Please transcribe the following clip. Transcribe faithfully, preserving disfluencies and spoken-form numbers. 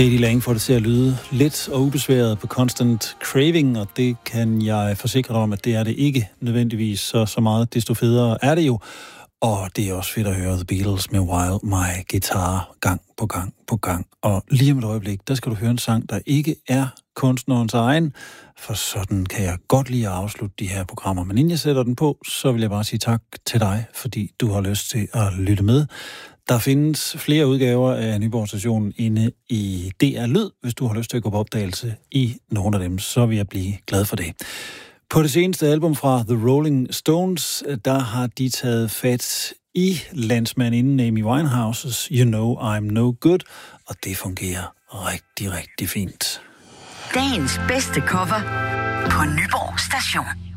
Katie Lang får det til at lyde let og ubesværet på Constant Craving, og det kan jeg forsikre dig om, at det er det ikke nødvendigvis så, så meget. Desto federe er det jo, og det er også fedt at høre The Beatles med While My Guitar gang på gang på gang. Og lige om et øjeblik, der skal du høre en sang, der ikke er kunstnerens egen, for sådan kan jeg godt lide at afslutte de her programmer. Men inden jeg sætter den på, så vil jeg bare sige tak til dig, fordi du har lyst til at lytte med. Der findes flere udgaver af Nyborg Station inde i D R Lyd. Hvis du har lyst til at gå på opdagelse i nogle af dem, så vil jeg blive glad for det. På det seneste album fra The Rolling Stones, der har de taget fat i landsmandinden Amy Winehouse's You Know I'm No Good, og det fungerer rigtig, rigtig fint. Dagens bedste cover på Nyborg Station.